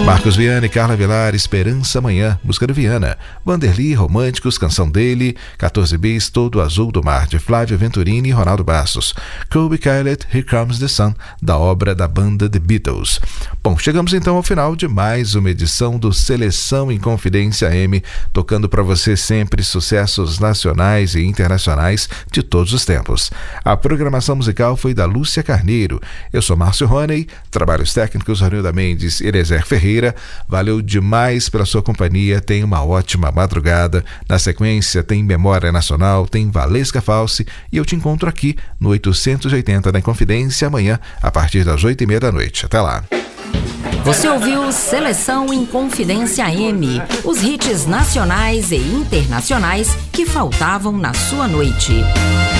Marcos Viana e Carla Vilar, Esperança Amanhã, música do Viana. Vanderly, Românticos, canção dele. 14 bis, Todo Azul do Mar, de Flávio Venturini e Ronaldo Bastos. Kobe Kylet, Here Comes the Sun, da obra da banda The Beatles. Bom, chegamos então ao final de mais uma edição do Seleção em Confidência M, tocando para você sempre sucessos nacionais e internacionais de todos os tempos. A programação musical foi da Lúcia Carneiro. Eu sou Márcio Roney, trabalhos técnicos Ronilda Mendes e Eliezer Ferreira. Valeu demais pela sua companhia, tenha uma ótima madrugada. Na sequência tem Memória Nacional, tem Valesca Falsi e eu te encontro aqui no 880 da Inconfidência amanhã a partir das 8h30 da noite. Até lá. Você ouviu Seleção em Confidência M, os hits nacionais e internacionais que faltavam na sua noite.